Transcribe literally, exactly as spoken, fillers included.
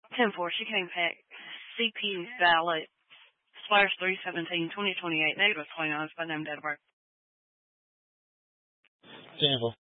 ten four, she came back. C P ballot slash three seventeen twenty twenty eight negative twenty nine is by name date of birth. ten four.